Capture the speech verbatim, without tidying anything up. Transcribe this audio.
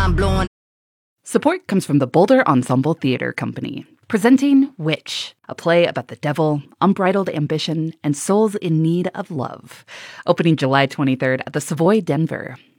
mind blowing. Support comes from the Boulder Ensemble Theater Company, presenting Witch, a play about the devil, unbridled ambition, and souls in need of love. Opening July twenty-third at the Savoy Denver.